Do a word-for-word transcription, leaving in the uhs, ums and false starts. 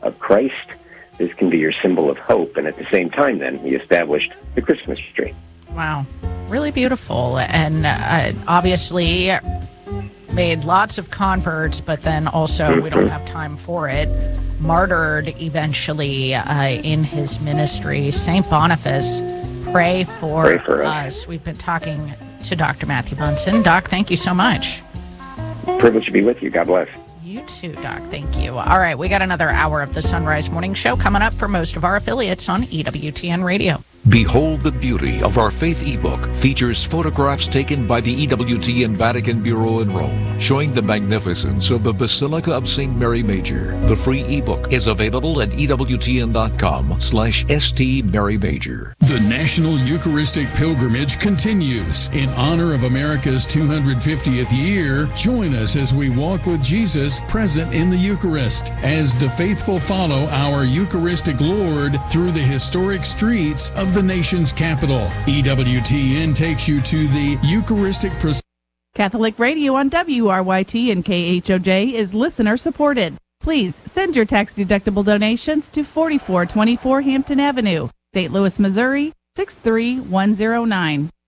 of Christ. This can be your symbol of hope. And at the same time, then, he established the Christmas tree. Wow. Really beautiful. And uh, obviously made lots of converts, but then also mm-hmm. we don't have time for it. Martyred eventually uh, in his ministry. Saint Boniface, pray for, pray for us. us. We've been talking to Doctor Matthew Bunson. Doc, thank you so much. Privileged to be with you. God bless. You too, Doc. Thank you. All right, we got another hour of the Sunrise Morning Show coming up for most of our affiliates on E W T N Radio. Behold the Beauty of Our Faith ebook features photographs taken by the E W T N Vatican Bureau in Rome, showing the magnificence of the Basilica of Saint Mary Major. The free ebook is available at E W T N dot com slash S T Mary Major. The National Eucharistic Pilgrimage continues. In honor of America's two hundred fiftieth year, join us as we walk with Jesus present in the Eucharist, as the faithful follow our Eucharistic Lord through the historic streets of the nation's capital. E W T N takes you to the Eucharistic procession. Catholic Radio on W R Y T and K H O J is listener supported. Please send your tax-deductible donations to forty-four twenty-four Hampton Avenue, Saint Louis, Missouri six three one zero nine.